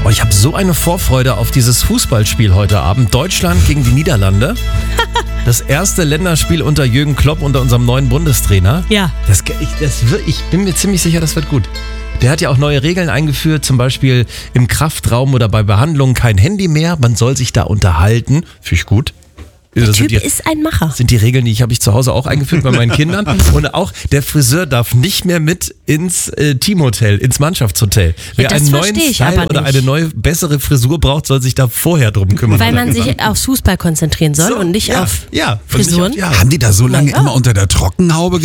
Oh, ich habe so eine Vorfreude auf dieses Fußballspiel heute Abend. Deutschland gegen die Niederlande. Das erste Länderspiel unter Jürgen Klopp, unter unserem neuen Bundestrainer. Ja. Ich bin mir ziemlich sicher, das wird gut. Der hat ja auch neue Regeln eingeführt, zum Beispiel im Kraftraum oder bei Behandlungen kein Handy mehr. Man soll sich da unterhalten. Finde ich gut. Der Typ ist ein Macher. Sind die Regeln, die habe ich zu Hause auch eingeführt bei meinen Kindern. Und auch der Friseur darf nicht mehr mit ins Teamhotel, ins Mannschaftshotel. Wer einen neuen Style oder eine neue, bessere Frisur braucht, soll sich da vorher drum kümmern. Weil man sich aufs Fußball konzentrieren soll und nicht auf Frisuren. Haben die da so lange immer unter der Trockenhaube